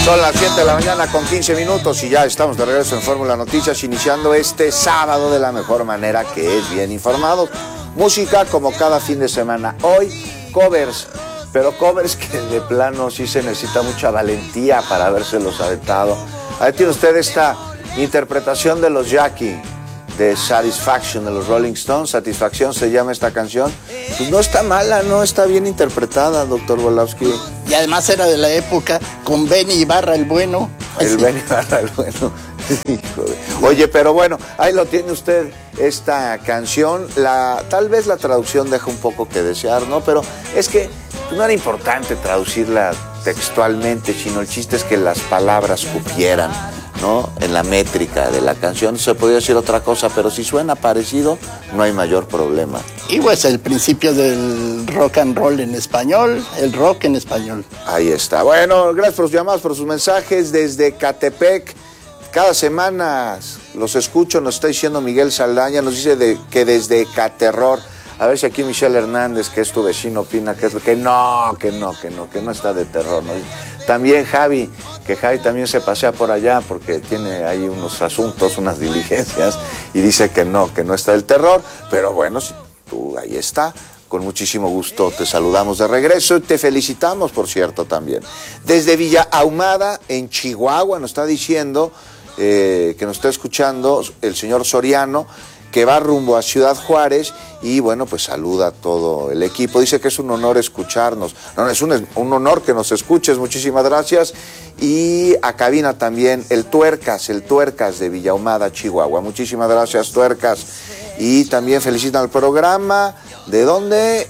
Son las 7 de la mañana con 15 minutos y ya estamos de regreso en Fórmula Noticias, iniciando este sábado de la mejor manera, que es bien informado. Música como cada fin de semana. Hoy, covers, pero covers que de plano sí se necesita mucha valentía para habérselos aventado. Ahí tiene usted esta interpretación de los Jackie, de Satisfaction, de los Rolling Stones. Satisfacción se llama esta canción. Pues no está mala, no está bien interpretada, doctor Volowski. Y además era de la época con Benny Ibarra el bueno. El Benny Ibarra el bueno. Oye, pero bueno, ahí lo tiene usted, esta canción. Tal vez la traducción deja un poco que desear, ¿no? Pero es que no era importante traducirla textualmente, sino el chiste es que las palabras cupieran, ¿no? En la métrica de la canción se podía decir otra cosa, pero si suena parecido, no hay mayor problema. Y pues el principio del rock and roll en español, el rock en español. Ahí está. Bueno, gracias por sus llamadas, por sus mensajes desde Catepec. Cada semana los escucho, nos está diciendo Miguel Saldaña, nos dice que desde Caterror. A ver si aquí Michelle Hernández, que es tu vecino, opina que no está de terror, ¿no? También Javi, que Javi también se pasea por allá porque tiene ahí unos asuntos, unas diligencias, y dice que no está del terror, pero bueno, si tú ahí está, con muchísimo gusto te saludamos de regreso y te felicitamos, por cierto, también. Desde Villa Ahumada, en Chihuahua, nos está diciendo que nos está escuchando el señor Soriano, que va rumbo a Ciudad Juárez y bueno, pues saluda a todo el equipo. Dice que es un honor escucharnos. No, es un honor que nos escuches, muchísimas gracias. Y a cabina también el Tuercas de Villa Ahumada, Chihuahua. Muchísimas gracias, Tuercas. Y también felicitan al programa. ¿De dónde?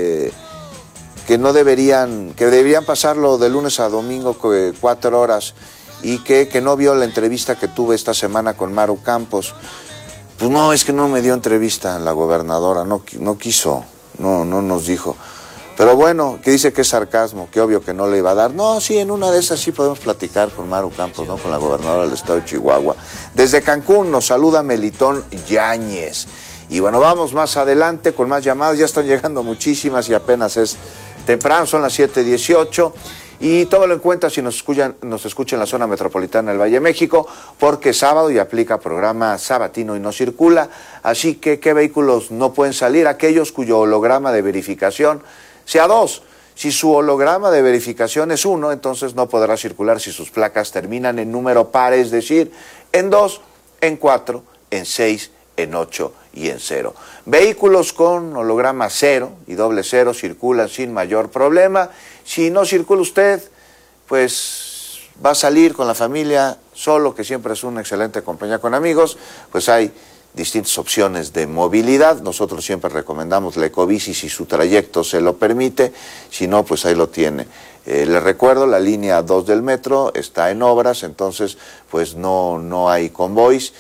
Que deberían pasarlo de lunes a domingo 4 horas. Y que no vio la entrevista que tuve esta semana con Maru Campos. Pues no, es que no me dio entrevista la gobernadora, no quiso, no nos dijo. Pero bueno, que dice que es sarcasmo, que obvio que no le iba a dar. No, sí, en una de esas sí podemos platicar con Maru Campos, ¿no? Con la gobernadora del estado de Chihuahua. Desde Cancún nos saluda Melitón Yáñez. Y bueno, vamos más adelante con más llamadas, ya están llegando muchísimas y apenas es temprano, son las 7:18. Y tómalo en cuenta si nos escuchan en la zona metropolitana del Valle de México, porque es sábado y aplica programa sabatino y no circula. Así que, ¿qué vehículos no pueden salir? Aquellos cuyo holograma de verificación sea 2. Si su holograma de verificación es 1, entonces no podrá circular si sus placas terminan en número par, es decir, en 2, en 4, en 6, en 8 y en 0. Vehículos con holograma 0 y doble 0 circulan sin mayor problema. Si no circula usted, pues va a salir con la familia solo, que siempre es una excelente compañía con amigos, pues hay distintas opciones de movilidad. Nosotros siempre recomendamos la Ecobici si su trayecto se lo permite, si no, pues ahí lo tiene. Les recuerdo, la línea 2 del metro está en obras, entonces pues no hay convoys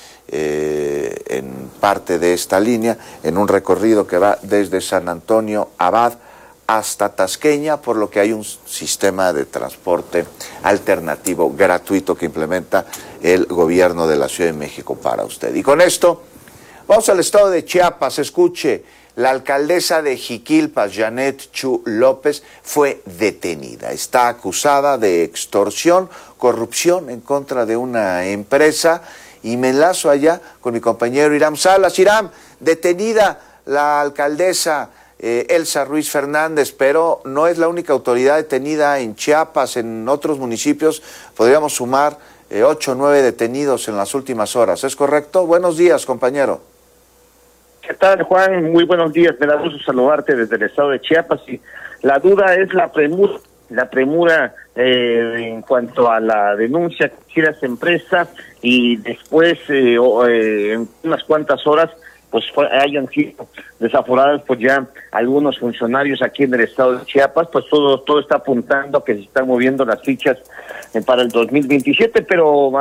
en parte de esta línea, en un recorrido que va desde San Antonio Abad hasta Tasqueña, por lo que hay un sistema de transporte alternativo gratuito que implementa el gobierno de la Ciudad de México para usted. Y con esto, vamos al estado de Chiapas. Escuche, la alcaldesa de Jiquilpas, Janet Chu López, fue detenida. Está acusada de extorsión, corrupción en contra de una empresa. Y me enlazo allá con mi compañero Iram Salas. Iram, detenida la alcaldesa Elsa Ruiz Fernández, pero no es la única autoridad detenida en Chiapas. En otros municipios podríamos sumar 8 o 9 detenidos en las últimas horas. ¿Es correcto? Buenos días, compañero. ¿Qué tal, Juan? Muy buenos días. Me da gusto saludarte desde el estado de Chiapas. Y la duda es la premura en cuanto a la denuncia que hiciera esa empresa y después en unas cuantas horas pues hayan sido desaforadas pues ya algunos funcionarios aquí en el estado de Chiapas. Pues todo está apuntando a que se están moviendo las fichas para el 2027, pero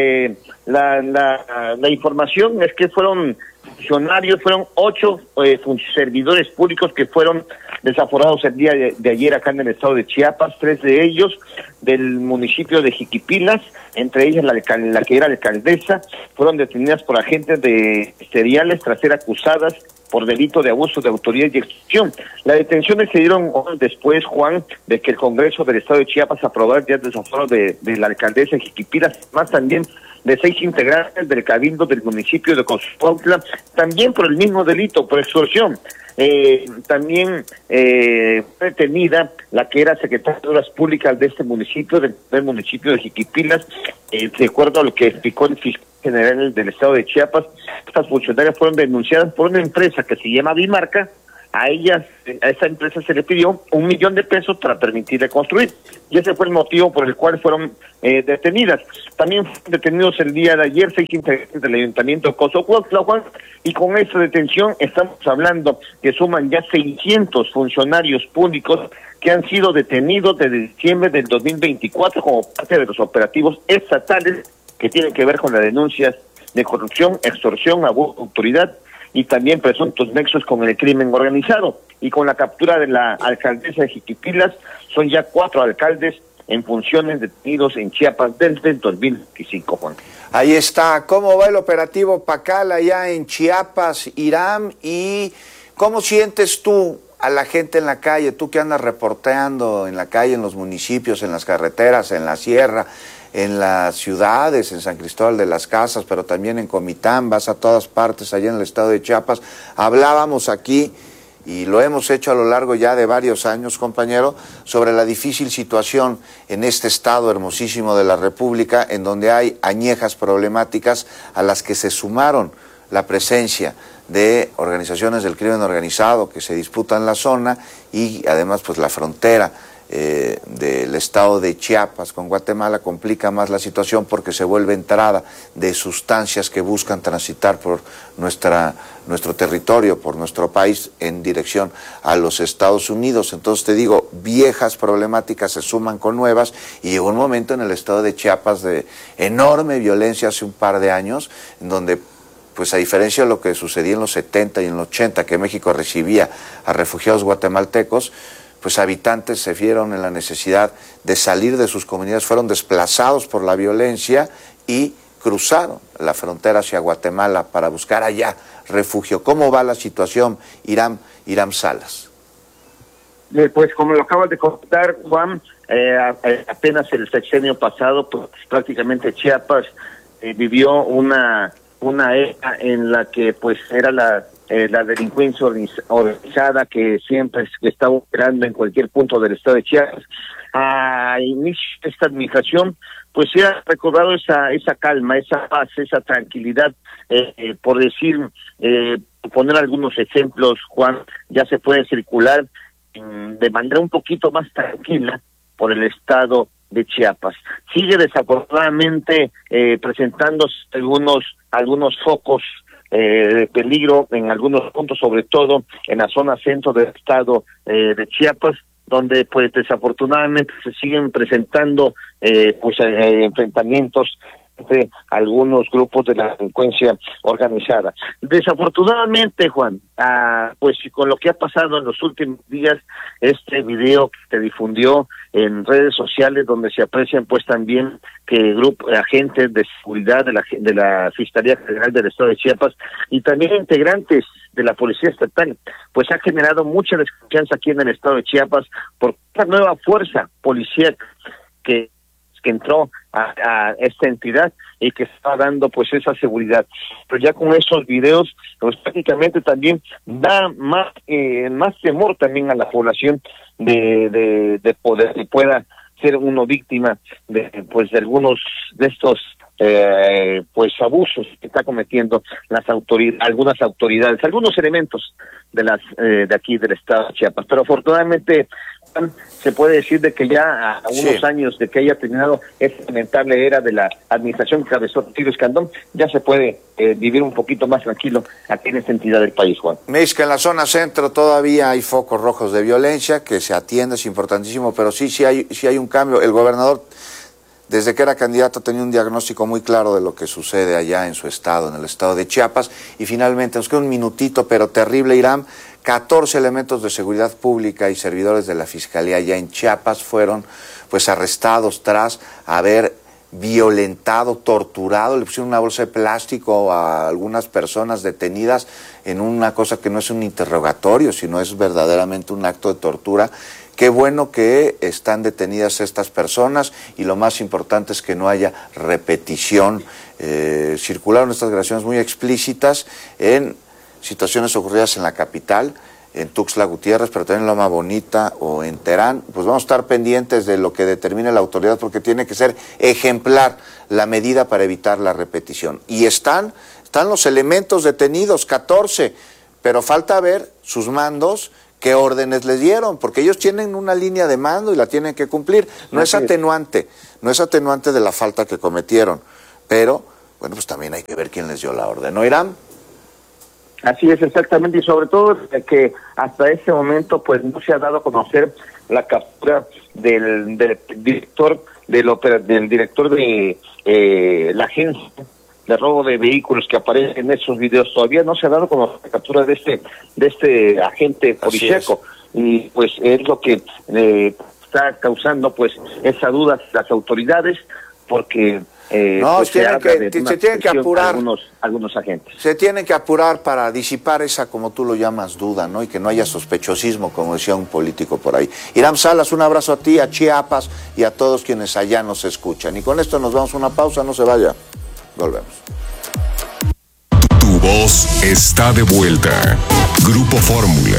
la información es que fueron 8 servidores públicos que fueron desaforados el día de ayer acá en el estado de Chiapas, 3 de ellos del municipio de Jiquipilas, entre ellas la que era alcaldesa, fueron detenidas por agentes de seriales tras ser acusadas por delito de abuso de autoridad y extorsión. Las detenciones se dieron después, Juan, de que el Congreso del Estado de Chiapas aprobara el desaforo de la alcaldesa de Jiquipilas, más también de 6 integrantes del Cabildo del municipio de Cozocuautla, también por el mismo delito, por extorsión. También fue detenida la que era secretaria de Obras Públicas de este municipio, del municipio de Jiquipilas, de acuerdo a lo que explicó el fiscal general del estado de Chiapas. Estas funcionarias fueron denunciadas por una empresa que se llama Bimarca. A esa empresa se le pidió $1 millón para permitirle construir, y ese fue el motivo por el cual fueron detenidas. También fueron detenidos el día de ayer 6 integrantes del ayuntamiento de Cozocuautla, Juan, y con esta detención estamos hablando que suman ya 600 funcionarios públicos que han sido detenidos desde diciembre del 2024 como parte de los operativos estatales que tienen que ver con las denuncias de corrupción, extorsión, abuso de autoridad y también presuntos nexos con el crimen organizado. Y con la captura de la alcaldesa de Jiquipilas, son ya 4 alcaldes en funciones detenidos en Chiapas desde el 2025, Juan. Ahí está. ¿Cómo va el operativo Pacal allá en Chiapas, Hiram? ¿Y cómo sientes tú a la gente en la calle? Tú que andas reporteando en la calle, en los municipios, en las carreteras, en la sierra, en las ciudades, en San Cristóbal de las Casas, pero también en Comitán, vas a todas partes allá en el estado de Chiapas. Hablábamos aquí, y lo hemos hecho a lo largo ya de varios años, compañero, sobre la difícil situación en este estado hermosísimo de la República, en donde hay añejas problemáticas a las que se sumaron la presencia de organizaciones del crimen organizado que se disputan la zona y además pues la frontera del estado de Chiapas con Guatemala complica más la situación porque se vuelve entrada de sustancias que buscan transitar por nuestro territorio, por nuestro país en dirección a los Estados Unidos. Entonces te digo, viejas problemáticas se suman con nuevas y llegó un momento en el estado de Chiapas de enorme violencia hace un par de años, en donde pues a diferencia de lo que sucedía en los 70 y en los 80, que México recibía a refugiados guatemaltecos, pues habitantes se vieron en la necesidad de salir de sus comunidades, fueron desplazados por la violencia y cruzaron la frontera hacia Guatemala para buscar allá refugio. ¿Cómo va la situación, Hiram Salas? Pues como lo acabas de contar, Juan, apenas el sexenio pasado, pues prácticamente Chiapas vivió una era en la que pues era la delincuencia organizada que siempre estaba operando en cualquier punto del estado de Chiapas. A inicio de esta administración, pues se ha recordado esa calma, esa paz, esa tranquilidad, por decir, poner algunos ejemplos, Juan, ya se puede circular de manera un poquito más tranquila por el estado de Chiapas. Sigue desafortunadamente presentándose algunos focos de peligro en algunos puntos, sobre todo en la zona centro del estado de Chiapas, donde pues desafortunadamente se siguen presentando enfrentamientos entre algunos grupos de la delincuencia organizada. Desafortunadamente, Juan, pues con lo que ha pasado en los últimos días, este video que se difundió en redes sociales donde se aprecian pues también que agentes de seguridad de la Fiscalía General del Estado de Chiapas y también integrantes de la Policía Estatal, pues ha generado mucha desconfianza aquí en el Estado de Chiapas por esta nueva fuerza policial que entró a esta entidad y que está dando pues esa seguridad. Pero ya con esos videos, pues prácticamente también da más temor también a la población de poder que pueda ser uno víctima de algunos de estos pues abusos que está cometiendo algunas autoridades, algunos elementos de aquí del estado de Chiapas. Pero afortunadamente se puede decir de que ya a unos años de que haya terminado esta lamentable era de la administración que cabezó Tiro Escandón, ya se puede vivir un poquito más tranquilo aquí en esta entidad del país, Juan. Me dice que en la zona centro todavía hay focos rojos de violencia, que se atiende, es importantísimo, pero sí hay un cambio. El gobernador, desde que era candidato, tenía un diagnóstico muy claro de lo que sucede allá en su estado, en el estado de Chiapas. Y finalmente, nos queda un minutito, pero terrible, Hiram, 14 elementos de seguridad pública y servidores de la Fiscalía allá en Chiapas fueron pues arrestados tras haber violentado, torturado, le pusieron una bolsa de plástico a algunas personas detenidas en una cosa que no es un interrogatorio, sino es verdaderamente un acto de tortura. Qué bueno que están detenidas estas personas y lo más importante es que no haya repetición. Circularon estas grabaciones muy explícitas en situaciones ocurridas en la capital, en Tuxtla Gutiérrez, pero también en Loma Bonita o en Terán. Pues vamos a estar pendientes de lo que determine la autoridad porque tiene que ser ejemplar la medida para evitar la repetición. Y están los elementos detenidos, 14, pero falta ver sus mandos, qué órdenes les dieron, porque ellos tienen una línea de mando y la tienen que cumplir. No es atenuante de la falta que cometieron, pero bueno, pues también hay que ver quién les dio la orden, ¿no, Irán? Así es, exactamente, y sobre todo que hasta ese momento pues no se ha dado a conocer la captura del director de la agencia de robo de vehículos que aparece en esos videos. Todavía no se ha dado a conocer la captura de este agente policíaco, y pues es lo que está causando pues esa duda las autoridades, porque pues se tienen que apurar algunos agentes. Se tienen que apurar para disipar esa, como tú lo llamas, duda, ¿no? Y que no haya sospechosismo, como decía un político por ahí. Irán Salas, un abrazo a ti, a Chiapas y a todos quienes allá nos escuchan. Y con esto nos vamos a una pausa, no se vaya. Volvemos. Tu voz está de vuelta. Grupo Fórmula.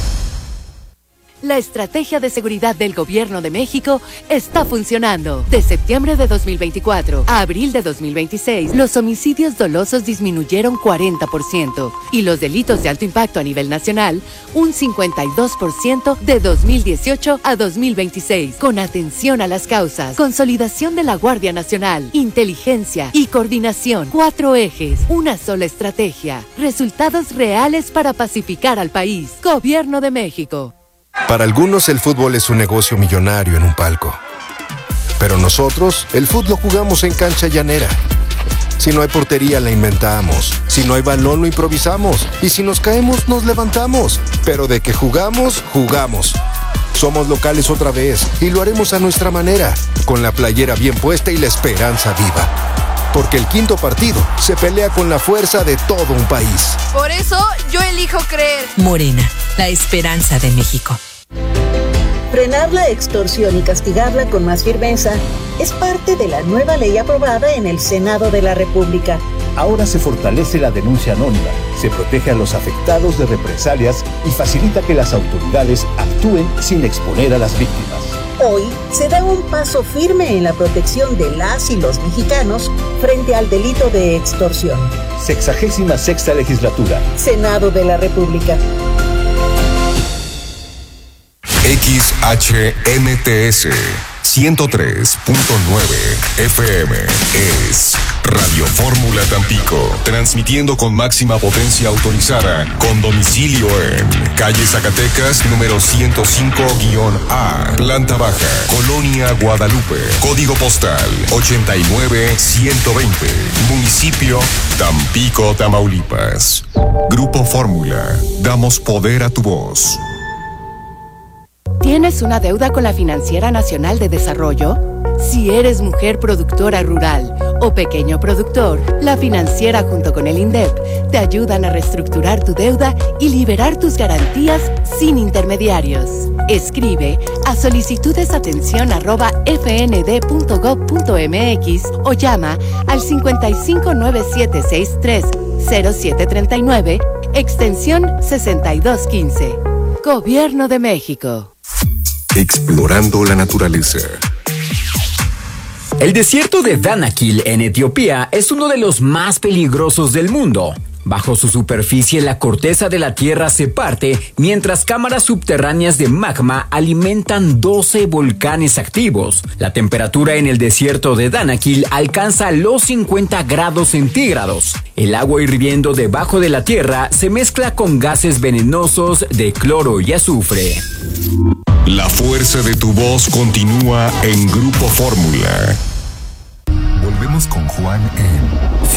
La estrategia de seguridad del Gobierno de México está funcionando. De septiembre de 2024 a abril de 2026, los homicidios dolosos disminuyeron 40% y los delitos de alto impacto a nivel nacional un 52% de 2018 a 2026. Con atención a las causas, consolidación de la Guardia Nacional, inteligencia y coordinación. 4 ejes, una sola estrategia. Resultados reales para pacificar al país. Gobierno de México. Para algunos el fútbol es un negocio millonario en un palco. Pero nosotros, el fútbol lo jugamos en cancha llanera. Si no hay portería, la inventamos. Si no hay balón, lo improvisamos. Y si nos caemos, nos levantamos. Pero de que jugamos, jugamos. Somos locales otra vez y lo haremos a nuestra manera, con la playera bien puesta y la esperanza viva. Porque el quinto partido se pelea con la fuerza de todo un país. Por eso yo elijo creer. Morena, la esperanza de México. Frenar la extorsión y castigarla con más firmeza es parte de la nueva ley aprobada en el Senado de la República. Ahora se fortalece la denuncia anónima, se protege a los afectados de represalias y facilita que las autoridades actúen sin exponer a las víctimas. Hoy se da un paso firme en la protección de las y los mexicanos frente al delito de extorsión. 66ª legislatura. Senado de la República. XHMTS 103.9 FM es Radio Fórmula Tampico, transmitiendo con máxima potencia autorizada, con domicilio en calle Zacatecas, número 105-A, planta baja, Colonia Guadalupe, código postal 89120, municipio Tampico, Tamaulipas. Grupo Fórmula, damos poder a tu voz. ¿Tienes una deuda con la Financiera Nacional de Desarrollo? Si eres mujer productora rural o pequeño productor, la financiera junto con el INDEP te ayudan a reestructurar tu deuda y liberar tus garantías sin intermediarios. Escribe a solicitudesatención@fnd.gov.mx o llama al 5597630739, extensión 6215. Gobierno de México. Explorando la naturaleza. El desierto de Danakil en Etiopía es uno de los más peligrosos del mundo. Bajo su superficie, la corteza de la tierra se parte, mientras cámaras subterráneas de magma alimentan 12 volcanes activos. La temperatura en el desierto de Danakil alcanza los 50 grados centígrados. El agua hirviendo debajo de la tierra se mezcla con gases venenosos de cloro y azufre. La fuerza de tu voz continúa en Grupo Fórmula. Volvemos con Juan en